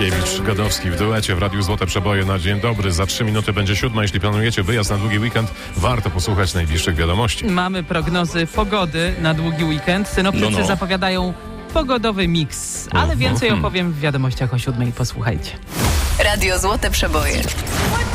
Stankiewicz, Gadowski w duecie w Radiu Złote Przeboje na dzień dobry. Za 3 minuty będzie 7. Jeśli planujecie wyjazd na długi weekend, warto posłuchać najbliższych wiadomości. Mamy prognozy pogody na długi weekend. Synoptycy zapowiadają pogodowy miks, ale więcej opowiem w wiadomościach o 7. Posłuchajcie. Radio Złote Przeboje.